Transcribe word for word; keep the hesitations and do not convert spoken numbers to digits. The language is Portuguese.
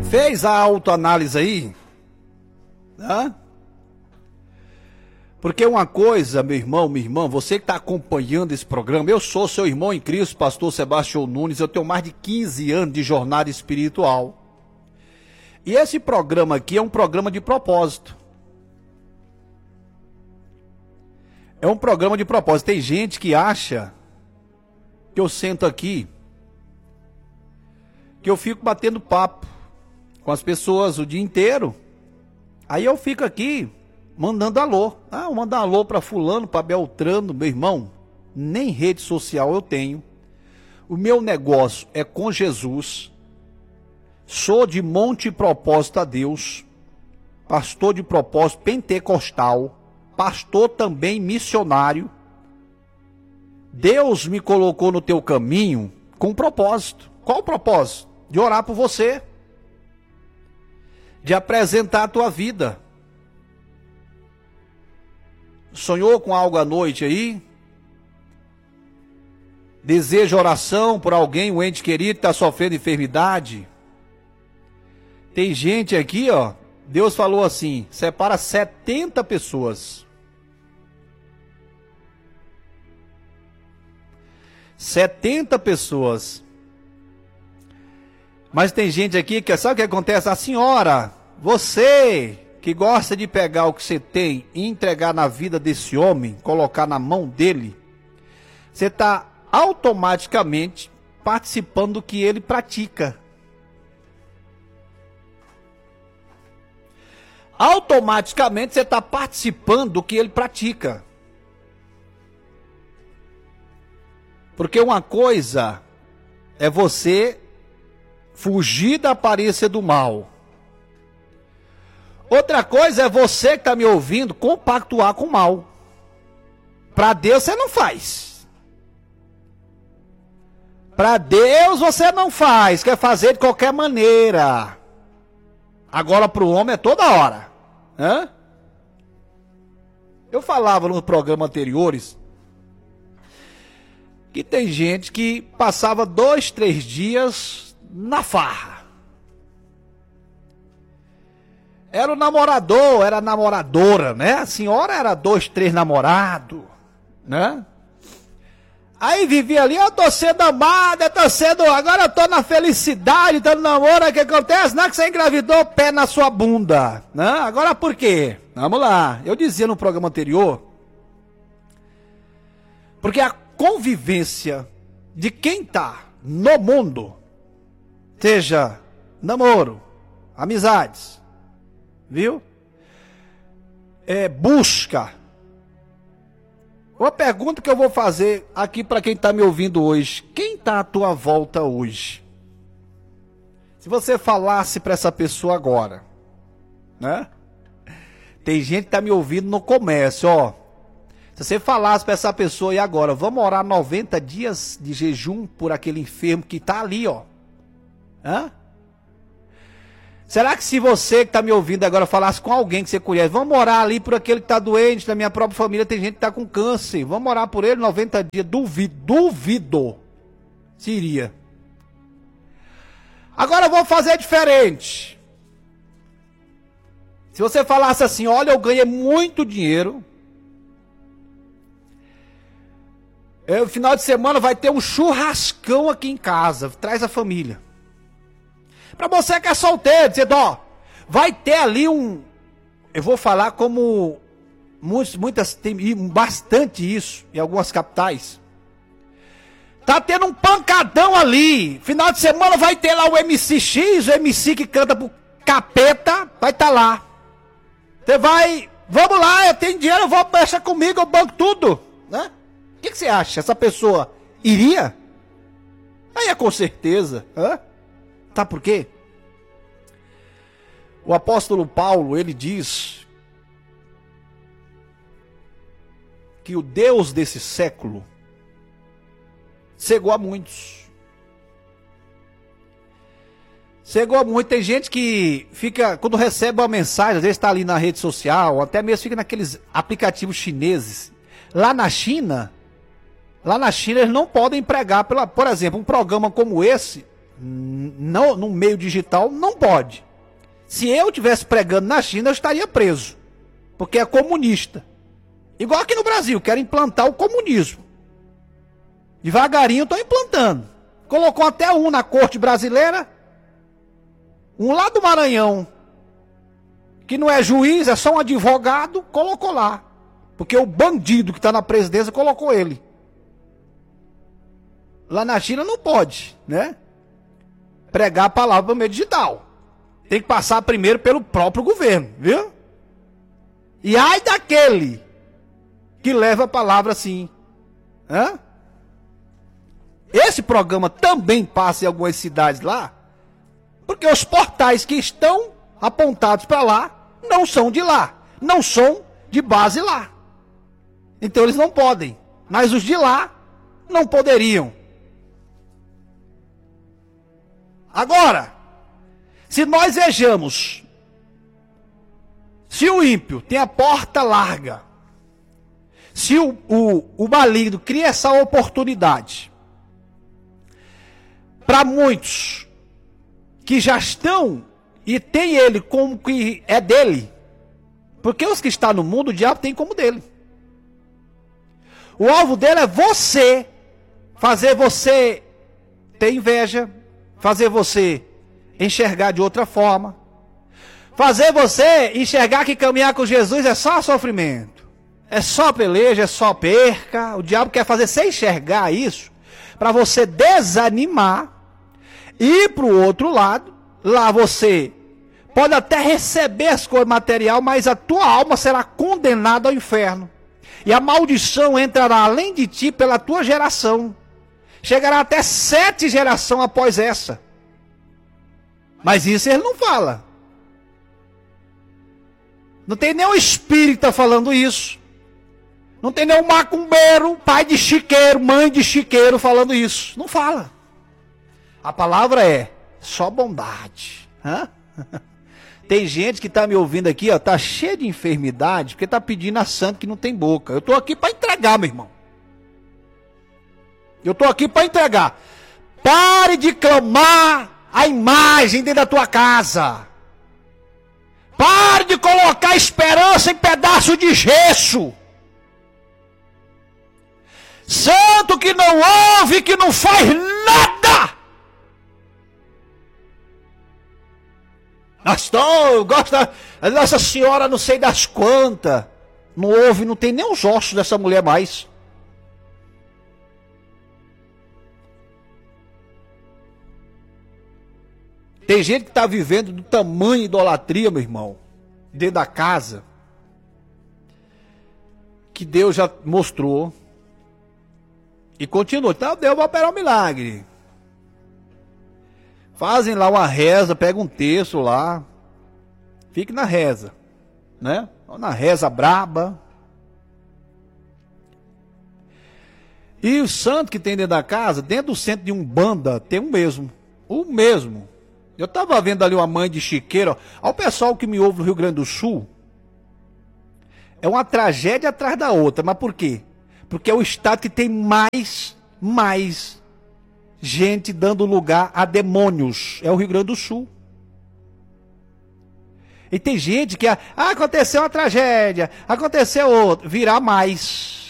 Fez a autoanálise aí? Hã? Porque uma coisa, meu irmão, minha irmã, você que está acompanhando esse programa, eu sou seu irmão em Cristo, pastor Sebastião Nunes, eu tenho mais de quinze anos de jornada espiritual. E esse programa aqui é um programa de propósito. É um programa de propósito. Tem gente que acha que eu sento aqui, que eu fico batendo papo com as pessoas o dia inteiro. Aí eu fico aqui mandando alô. Ah, eu mando alô para fulano, para Beltrano, meu irmão. Nem rede social eu tenho. O meu negócio é com Jesus. Sou de monte propósito a Deus. Pastor de propósito pentecostal. Pastor também missionário. Deus me colocou no teu caminho com um propósito. Qual o propósito? De orar por você. De apresentar a tua vida. Sonhou com algo à noite aí? Deseja oração por alguém, um ente querido que está sofrendo enfermidade? Tem gente aqui, ó. Deus falou assim: separa setenta pessoas. setenta pessoas. Mas tem gente aqui que sabe o que acontece? A senhora, você que gosta de pegar o que você tem e entregar na vida desse homem, colocar na mão dele, você está automaticamente participando do que ele pratica. Automaticamente você está participando do que ele pratica. Porque uma coisa é você fugir da aparência do mal. Outra coisa é você que está me ouvindo compactuar com o mal. Para Deus você não faz. Para Deus você não faz, quer fazer de qualquer maneira. Agora para o homem é toda hora. Hã? Eu falava nos programas anteriores que tem gente que passava dois, três dias na farra. Era o namorador, era a namoradora, né? A senhora era dois, três namorados, né? Aí vivia ali, eu tô sendo amada, eu tô sendo, agora eu tô na felicidade, tô no namoro, o que acontece? Não é que você engravidou, pé na sua bunda, né? Agora por quê? Vamos lá, eu dizia no programa anterior, porque a convivência de quem tá no mundo, seja namoro, amizades, viu? É, busca. Uma pergunta que eu vou fazer aqui para quem está me ouvindo hoje. Quem está à tua volta hoje? Se você falasse para essa pessoa agora, né? Tem gente que está me ouvindo no comércio, ó. Se você falasse para essa pessoa e agora, vamos orar noventa dias de jejum por aquele enfermo que está ali, ó. Hã? Será que se você que está me ouvindo agora falasse com alguém que você conhece, vamos orar ali por aquele que está doente, na minha própria família tem gente que está com câncer, vamos orar por ele noventa dias, duvido, duvido, se iria. Agora eu vou fazer diferente. Se você falasse assim, olha, eu ganhei muito dinheiro, no final de semana vai ter um churrascão aqui em casa, traz a família. Para você que é solteiro, dizendo, ó, vai ter ali um, eu vou falar como muitas, muitas tem bastante isso em algumas capitais. Tá tendo um pancadão ali. Final de semana vai ter lá o M C X, o M C que canta pro capeta, vai estar tá lá. Você vai, vamos lá, eu tenho dinheiro, eu vou deixar comigo, eu banco tudo, né? O que, que você acha? Essa pessoa iria? Aí é com certeza, hã? Sabe por quê? O apóstolo Paulo, ele diz que o Deus desse século cegou a muitos. Cegou a muitos. Tem gente que fica, quando recebe uma mensagem, às vezes está ali na rede social, ou até mesmo fica naqueles aplicativos chineses. Lá na China, lá na China eles não podem pregar, pela, por exemplo, um programa como esse, não, no meio digital, não pode. Se eu estivesse pregando na China, eu estaria preso, porque é comunista. Igual aqui no Brasil, querem implantar o comunismo. Devagarinho estão implantando. Colocou até um na corte brasileira, um lá do Maranhão, que não é juiz, é só um advogado, colocou lá. Porque o bandido que está na presidência colocou ele. Lá na China não pode, né? Pregar a palavra por meio digital. Tem que passar primeiro pelo próprio governo, viu? E ai daquele que leva a palavra assim. Hã? Esse programa também passa em algumas cidades lá, porque os portais que estão apontados para lá não são de lá, não são de base lá. Então eles não podem, mas os de lá não poderiam. Agora, se nós vejamos, se o ímpio tem a porta larga, se o, o, o maligno cria essa oportunidade, para muitos que já estão e tem ele como que é dele, porque os que estão no mundo, o diabo tem como dele. O alvo dele é você, fazer você ter inveja, fazer você enxergar de outra forma, fazer você enxergar que caminhar com Jesus é só sofrimento, é só peleja, é só perca. O diabo quer fazer você enxergar isso, para você desanimar, ir para o outro lado. Lá você pode até receber as coisas materiais, mas a tua alma será condenada ao inferno. E a maldição entrará além de ti pela tua geração. Chegará até sete gerações após essa. Mas isso ele não fala. Não tem nenhum espírita falando isso. Não tem nenhum macumbeiro, pai de chiqueiro, mãe de chiqueiro falando isso. Não fala. A palavra é só bondade. Hã? Tem gente que está me ouvindo aqui, ó, tá cheio de enfermidade, porque está pedindo a santo que não tem boca. Eu estou aqui para entregar, meu irmão. Eu estou aqui para entregar. Pare de clamar a imagem dentro da tua casa. Pare de colocar esperança em pedaço de gesso. Santo que não ouve, que não faz nada. Pastor, eu gosto da Nossa Senhora, não sei das quantas. Não ouve, não tem nem os ossos dessa mulher mais. Tem gente que está vivendo do tamanho idolatria, meu irmão, dentro da casa, que Deus já mostrou. E continua. Então Deus vai operar um milagre. Fazem lá uma reza, pegam um texto lá. Fique na reza. Né? Na reza braba. E o santo que tem dentro da casa, dentro do centro de Umbanda, tem o mesmo. O mesmo. Eu estava vendo ali uma mãe de chiqueiro. Ao pessoal que me ouve no Rio Grande do Sul, é uma tragédia atrás da outra. Mas por quê? Porque é o estado que tem mais, mais gente dando lugar a demônios. É o Rio Grande do Sul. E tem gente que, ah, aconteceu uma tragédia, aconteceu outra, virá mais.